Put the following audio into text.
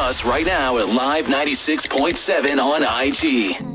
us right now at Live 96.7 on IG.